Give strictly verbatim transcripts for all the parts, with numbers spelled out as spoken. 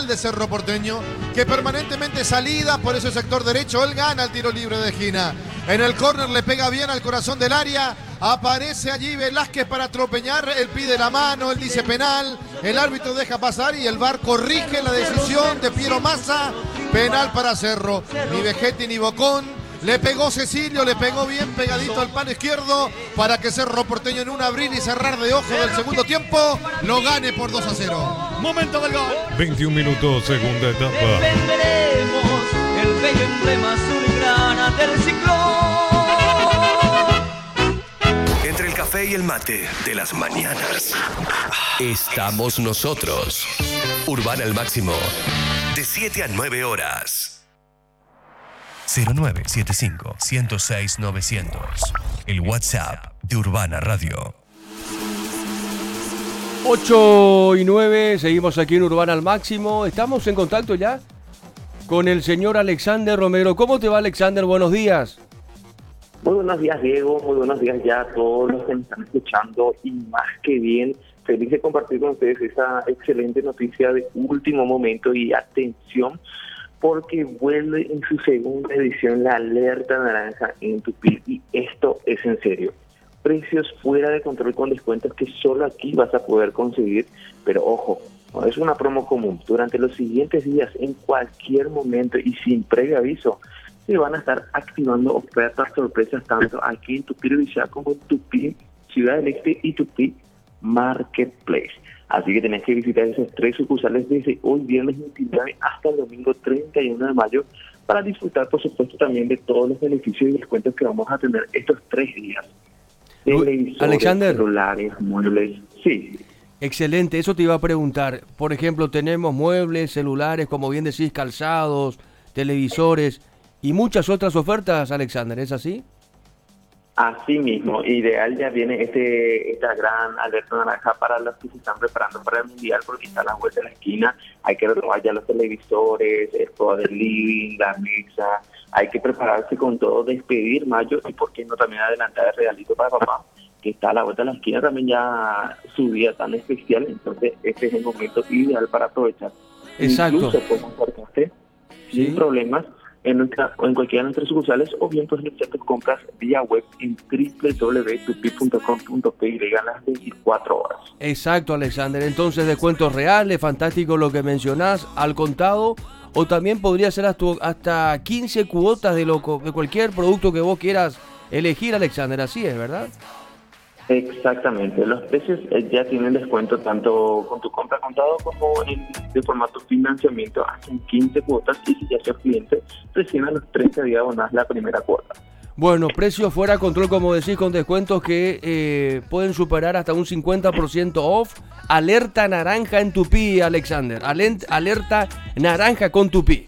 central de Cerro Porteño, que permanentemente salida por ese sector derecho. Él gana el tiro libre de esquina. En el córner le pega bien al corazón del área. Aparece allí Velázquez para tropeñar. Él pide la mano, él dice penal. El árbitro deja pasar y el V A R corrige la decisión de Piero Massa. Penal para Cerro. Ni Vegetti ni Bocón. Le pegó Cecilio, le pegó bien pegadito al palo izquierdo para que Cerro Porteño en un abrir y cerrar de ojo del segundo tiempo lo gane por dos a cero. Momento del gol. veintiún minutos, segunda etapa. Defenderemos el bello emblema azulgrana del ciclón. Entre el café y el mate de las mañanas estamos nosotros. Urbana al máximo, de siete a nueve horas. cero nueve siete cinco, uno cero seis, novecientos. El WhatsApp de Urbana Radio. ocho y nueve, seguimos aquí en Urbana al máximo. Estamos en contacto ya con el señor Alexander Romero. ¿Cómo te va, Alexander? Buenos días. Muy buenos días, Diego. Muy buenos días ya a todos los que me están escuchando. Y más que bien, feliz de compartir con ustedes esa excelente noticia de último momento. Y atención, porque vuelve en su segunda edición la alerta naranja en Tupi, y esto es en serio. Precios fuera de control con descuentos que solo aquí vas a poder conseguir, pero ojo, no es una promo común. Durante los siguientes días, en cualquier momento y sin previo aviso, se van a estar activando ofertas sorpresas tanto aquí en Tupi Villa como en Tupi Ciudad del Este y Tupi Marketplace. Así que tenés que visitar esos tres sucursales desde hoy viernes veintinueve hasta el domingo treinta y uno de mayo para disfrutar, por supuesto, también de todos los beneficios y descuentos que vamos a tener estos tres días. Televisores, Alexander, celulares, muebles, sí. Excelente, eso te iba a preguntar. Por ejemplo, tenemos muebles, celulares, como bien decís, calzados, televisores y muchas otras ofertas, Alexander, ¿es así? Así mismo, ideal ya viene este esta gran alerta naranja para los que se están preparando para el Mundial, porque está a la vuelta de la esquina. Hay que renovar ya los televisores, el todo del living, la mesa. Hay que prepararse con todo, despedir mayo y por qué no también adelantar el regalito para papá, que está a la vuelta de la esquina, también ya su día tan especial. Entonces este es el momento ideal para aprovechar. Exacto. Incluso podemos hacer café sin ¿Sí? problemas en nuestra o en cualquiera de nuestras sucursales, o bien pues realizar tus compras vía web en doble u doble u doble u punto tupi punto com punto pe y las veinticuatro horas. Exacto, Alexander. Entonces, descuentos reales, fantástico lo que mencionás, al contado, o también podría ser hasta, hasta quince cuotas de, lo, de cualquier producto que vos quieras elegir, Alexander. Así es, ¿verdad? Exactamente, los precios eh, ya tienen descuento tanto con tu compra contado como en, de formato financiamiento hasta en quince cuotas, y si ya sos cliente, recién a los treinta días abonás la primera cuota. Bueno, precios fuera de control, como decís, con descuentos que eh, pueden superar hasta un cincuenta por ciento off. Alerta naranja en Tupi, Alexander. Alent, alerta naranja con Tupi.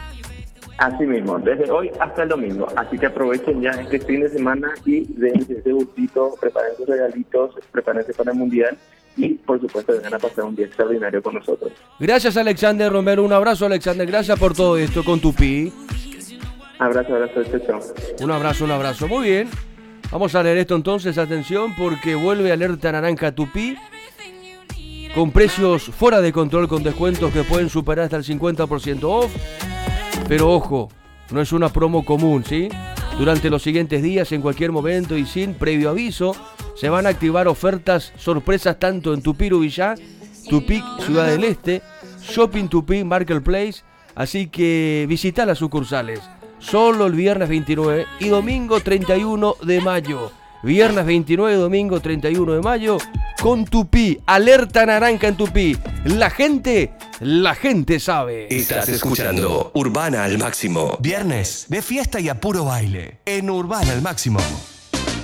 Así mismo, desde hoy hasta el domingo. Así que aprovechen ya este fin de semana y dense ese gustito, preparen sus regalitos, prepárense para el Mundial y, por supuesto, vengan a pasar un día extraordinario con nosotros. Gracias, Alexander Romero. Un abrazo, Alexander. Gracias por todo esto con Tupi. Abrazo, abrazo, chao, chao. Un abrazo, un abrazo. Muy bien. Vamos a leer esto entonces, atención, porque vuelve alerta naranja Tupi con precios fuera de control, con descuentos que pueden superar hasta el cincuenta por ciento off. Pero ojo, no es una promo común, ¿sí? Durante los siguientes días, en cualquier momento y sin previo aviso, se van a activar ofertas sorpresas tanto en Tupi Villa, Tupi Ciudad del Este, Shopping Tupi Marketplace, así que visita las sucursales. Solo el viernes veintinueve y domingo treinta y uno de mayo. Viernes veintinueve y domingo treinta y uno de mayo con Tupi. Alerta naranja en Tupi. La gente, la gente sabe. Estás escuchando Urbana al máximo. Viernes de fiesta y a puro baile en Urbana al máximo.